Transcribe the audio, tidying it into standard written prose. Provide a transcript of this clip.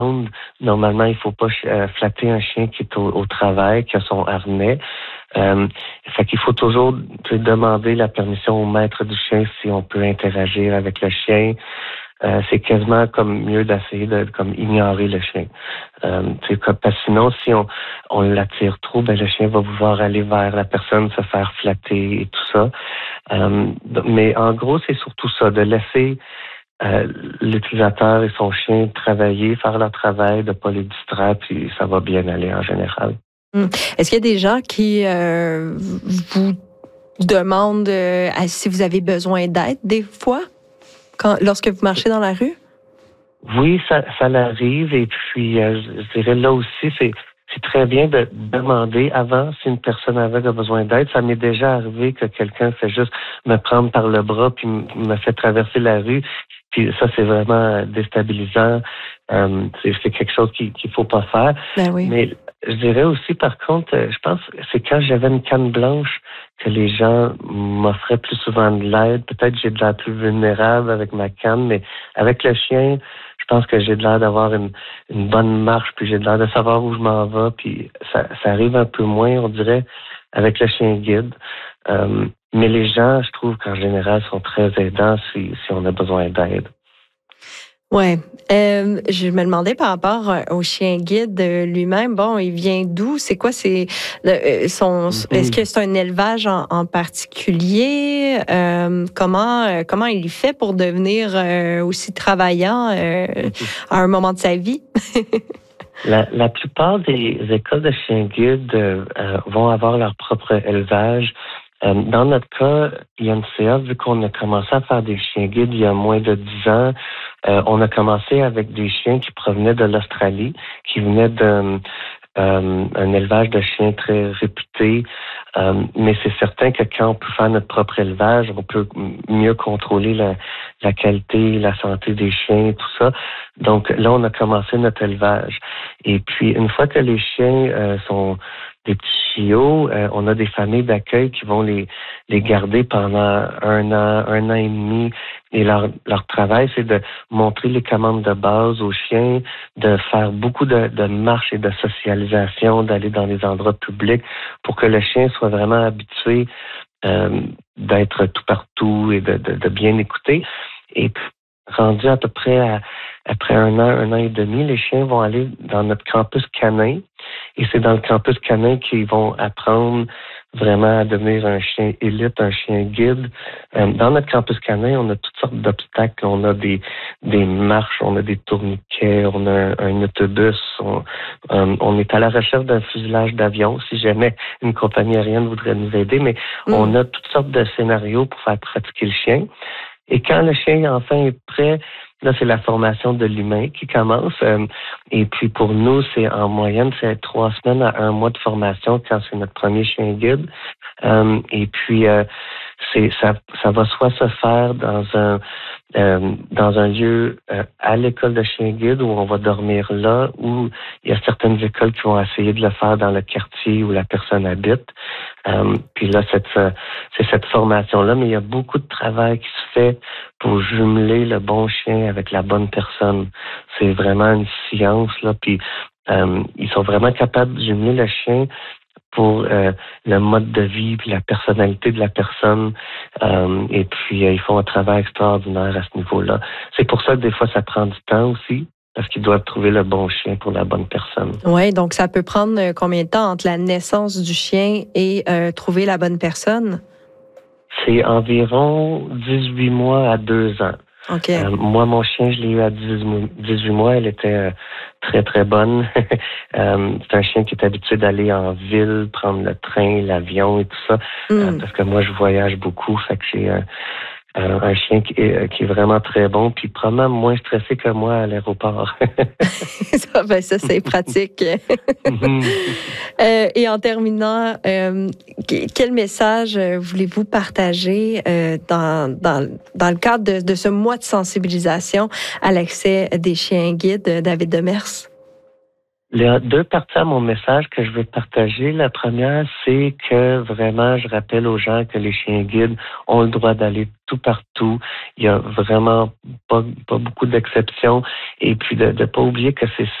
Normalement, il faut pas flatter un chien qui est au travail, qui a son harnais. Fait qu'il faut toujours demander la permission au maître du chien si on peut interagir avec le chien. C'est quasiment comme mieux d'essayer de comme ignorer le chien. Parce que sinon, si on l'attire trop, ben le chien va vouloir aller vers la personne, se faire flatter et tout ça. Mais en gros, c'est surtout ça, de laisser l'utilisateur et son chien travailler, faire leur travail, de ne pas les distraire, puis ça va bien aller en général. Est-ce qu'il y a des gens qui vous demandent si vous avez besoin d'aide des fois, lorsque vous marchez dans la rue? Oui, ça l'arrive. Et puis, je dirais là aussi, c'est très bien de demander avant si une personne aveugle a besoin d'aide. Ça m'est déjà arrivé que quelqu'un fait juste me prendre par le bras puis me fait traverser la rue. Puis ça, c'est vraiment déstabilisant. C'est quelque chose qu'il faut pas faire. Ben oui. Mais je dirais aussi, par contre, je pense que c'est quand j'avais une canne blanche que les gens m'offraient plus souvent de l'aide. Peut-être que j'ai de l'air plus vulnérable avec ma canne, mais avec le chien, je pense que j'ai de l'air d'avoir une bonne marche, puis j'ai de l'air de savoir où je m'en vais, puis ça arrive un peu moins, on dirait, avec le chien guide. Mais les gens, je trouve qu'en général, sont très aidants si on a besoin d'aide. Ouais. Je me demandais par rapport au chien guide lui-même. Bon, il vient d'où? C'est quoi? Est-ce que c'est un élevage en particulier? Comment il fait pour devenir aussi travaillant à un moment de sa vie? La plupart des écoles de chiens guides vont avoir leur propre élevage. Dans notre cas, INCA, vu qu'on a commencé à faire des chiens guides il y a moins de 10 ans, on a commencé avec des chiens qui provenaient de l'Australie, qui venaient d'un élevage de chiens très réputé. Mais c'est certain que quand on peut faire notre propre élevage, on peut mieux contrôler la qualité, la santé des chiens et tout ça. Donc là, on a commencé notre élevage. Et puis, une fois que les chiens sont des petits chiots, on a des familles d'accueil qui vont les garder pendant un an et demi. Et leur travail, c'est de montrer les commandes de base aux chiens, de faire beaucoup de marches et de socialisation, d'aller dans les endroits publics pour que le chien soit vraiment habitué d'être tout partout et de bien écouter. Et puis, rendu à peu près après un an et demi, les chiens vont aller dans notre campus canin. Et c'est dans le campus canin qu'ils vont apprendre vraiment à devenir un chien élite, un chien guide. Dans notre campus canin, on a toutes sortes d'obstacles. On a des marches, on a des tourniquets, on a un autobus. On est à la recherche d'un fuselage d'avion, si jamais une compagnie aérienne voudrait nous aider. Mais on a toutes sortes de scénarios pour faire pratiquer le chien. Et quand le chien, enfin, est prêt, là, c'est la formation de l'humain qui commence. Et puis, pour nous, c'est en moyenne, c'est 3 semaines à 1 mois de formation quand c'est notre premier chien guide. Et puis, ça va soit se faire dans un lieu à l'école de chien guide où on va dormir là, ou il y a certaines écoles qui vont essayer de le faire dans le quartier où la personne habite. Puis là, c'est cette formation-là, mais il y a beaucoup de travail qui se fait pour jumeler le bon chien avec la bonne personne. C'est vraiment une science, là, puis ils sont vraiment capables de jumeler le chien pour le mode de vie puis la personnalité de la personne. Et puis, ils font un travail extraordinaire à ce niveau-là. C'est pour ça que des fois, ça prend du temps aussi, parce qu'ils doivent trouver le bon chien pour la bonne personne. Oui, donc ça peut prendre combien de temps entre la naissance du chien et trouver la bonne personne? C'est environ 18 mois à 2 ans. Okay. Moi, mon chien, je l'ai eu à 18 mois. Elle était très, très bonne. C'est un chien qui est habitué d'aller en ville, prendre le train, l'avion et tout ça. Parce que moi, je voyage beaucoup. Fait que j'ai un chien qui est vraiment très bon, puis probablement moins stressé que moi à l'aéroport. Ça, c'est pratique. Et en terminant, quel message voulez-vous partager dans le cadre de ce mois de sensibilisation à l'accès des chiens guides, David Demers? Il y a deux parties à mon message que je veux partager. La première, c'est que vraiment, je rappelle aux gens que les chiens guides ont le droit d'aller tout partout. Il y a vraiment pas beaucoup d'exceptions. Et puis de ne pas oublier que c'est